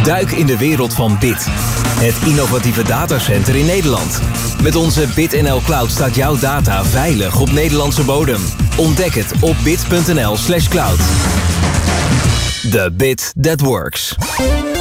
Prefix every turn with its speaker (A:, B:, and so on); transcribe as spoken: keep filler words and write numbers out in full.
A: Duik in de wereld van Bit, het innovatieve datacenter in Nederland. Met onze BitNL Cloud staat jouw data veilig op Nederlandse bodem. Ontdek het op bit punt n l slash cloud. The bit that works.